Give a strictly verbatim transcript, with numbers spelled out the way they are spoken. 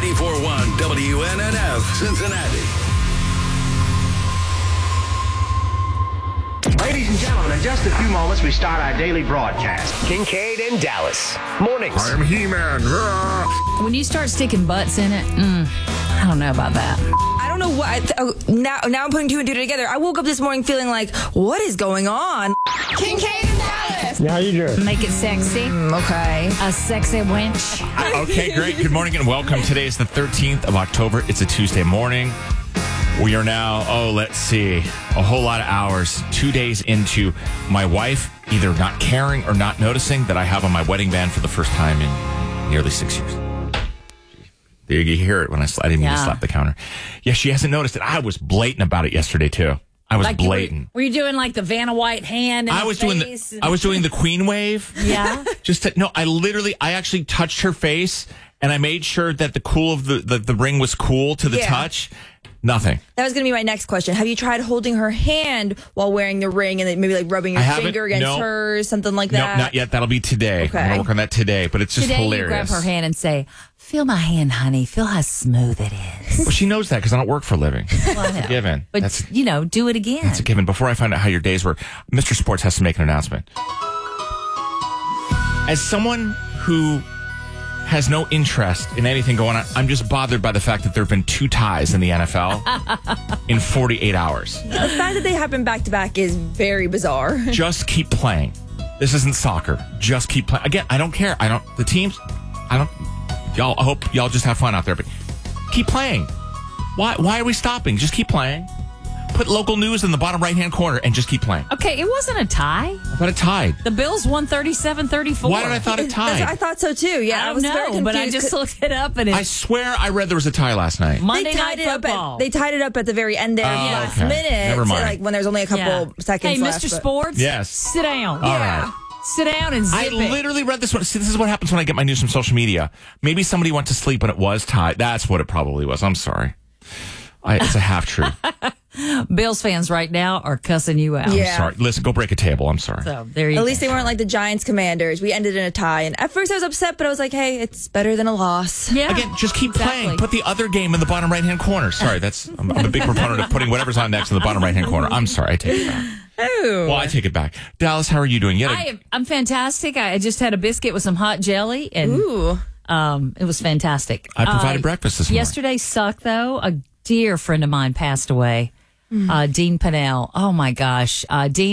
ninety-four point one W N N F, Cincinnati. Ladies and gentlemen, in just a few moments, we start our daily broadcast. Kincaid and Dallas. Mornings. I'm He-Man. When you start sticking butts in it, mm, I don't know about that. I don't know what. I th- oh, now, now I'm putting two and two together. I woke up this morning feeling like, what is going on? Kincaid and Dallas. Yeah, how you doing? Make it sexy. Mm, okay. A sexy wench. Okay, great. Good morning and welcome. Today is the thirteenth of October. It's a Tuesday morning. We are now, oh, let's see, a whole lot of hours, two days into my wife either not caring or not noticing that I have on my wedding band for the first time in nearly six years. You hear it when I, sl- I didn't mean Yeah. to slap the counter. Yeah, she hasn't noticed it. I was blatant about it yesterday, too. I was Like you were- blatant. Were, you doing like the Vanna White hand? In I the was doing face the and- I was doing the queen wave. Yeah. Just to, no, I literally I actually touched her face and I made sure that the cool of the the, the ring was cool to the Yeah. touch. Nothing. That was going to be my next question. Have you tried holding her hand while wearing the ring and then maybe like rubbing your I haven't. finger against No. hers, something like No, that? not yet. That'll be today. Okay. I'm gonna work on that today. But it's just Today hilarious. you grab her hand and say, "Feel my hand, honey. Feel how smooth it is." Well, she knows that because I don't work for a living. Well, I know. It's a given. But That's you know, do it again. that's a given. Before I find out how your days were, Mister Sports has to make an announcement. As someone who has no interest in anything going on, I'm just bothered by the fact that there have been two ties in the N F L in forty-eight hours. The fact that they happen back to back is very bizarre. Just keep playing. This isn't soccer. Just keep playing. Again, I don't care. I don't, the teams, I don't, y'all, I hope y'all just have fun out there, but keep playing. Why, why are we stopping? Just keep playing. Put local news in the bottom right-hand corner and just keep playing. Okay, it wasn't a tie. I thought it tied. The Bills won thirty-seven thirty-four. Why did I thought it That's, tied? I thought so too. Yeah, I was don't very know, but I confused just 'cause looked it up and I it's swear I read there was a tie last night. Monday they Night tied it up Football. at they tied it up at the very end there, Oh, last okay. minute. Never mind. Like when there's only a couple Yeah. seconds Hey, left. Mister but- Sports. Yes. Sit down. All Yeah. right. Sit down and zip I it. literally read this one. See, this is what happens when I get my news from social media. Maybe somebody went to sleep when it was tied. That's what it probably was. I'm sorry. I, it's a half truth. Bills fans right now are cussing you out. Yeah. I'm sorry. Listen, go break a table. I'm sorry. So there you At go. least they weren't like the Giants Commanders. We ended in a tie. And at first I was upset, but I was like, hey, it's better than a loss. Yeah. Again, just keep Exactly. playing. Put the other game in the bottom right-hand corner. Sorry, that's I'm, I'm a big proponent of putting whatever's on next in the bottom right-hand corner. I'm sorry, I take it back. Oh. Well, I take it back. Dallas, how are you doing? You had a- I am, I'm fantastic. I just had a biscuit with some hot jelly, and Ooh. um, it was fantastic. I provided Uh, breakfast this morning. Yesterday sucked, though. A dear friend of mine passed away, uh, Dean Pennell. Oh, my gosh. Uh, Dean